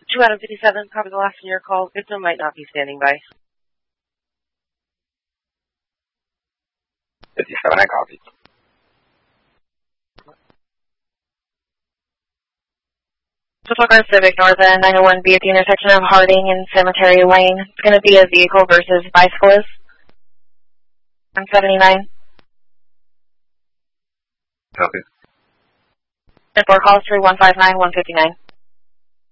2 out of 57, copy the last in your call. Victim might not be standing by. 57, I copy. Trafalgar Civic North End, 901 be at the intersection of Harding and Cemetery Lane. It's going to be a vehicle versus bicyclist. On 79. Copy. And 4 calls through 159, 159.